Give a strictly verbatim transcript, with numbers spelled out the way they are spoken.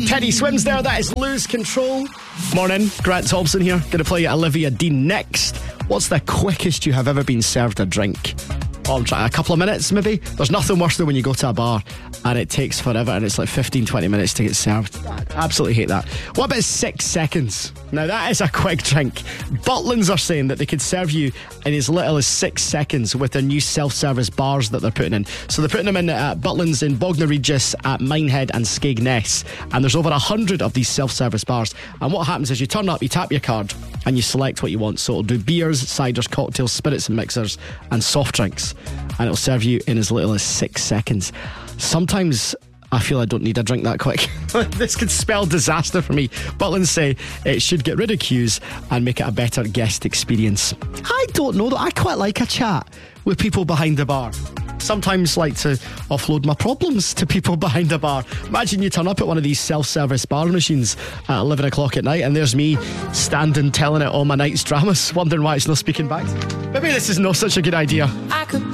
Teddy Swims there. That is Lose Control. Morning, Grant Thompson here. Going to play Olivia Dean next. What's the quickest you have ever been served a drink? Oh, I'm trying, a couple of minutes maybe. There's nothing worse than when you go to a bar and it takes forever and it's like fifteen, twenty minutes to get served. I absolutely hate that. What about six seconds? Now that is a quick drink. Butlins are saying that they could serve you in as little as six seconds with their new self-service bars that they're putting in. So they're putting them in at Butlins in Bognor Regis, at Minehead and Skegness. And there's over a hundred of these self-service bars. And what happens is you turn up, you tap your card and you select what you want. So it'll do beers, ciders, cocktails, spirits and mixers and soft drinks. And it'll serve you in as little as six seconds. Sometimes I feel I don't need a drink that quick. This could spell disaster for me. Butlins say it should get rid of queues and make it a better guest experience. I don't know though. I quite like a chat with people behind the bar. Sometimes like to offload my problems to people behind a bar. Imagine you turn up at one of these self-service bar machines at eleven o'clock at night and there's me standing telling it all my night's dramas, wondering why it's not speaking back. Maybe this is not such a good idea. I could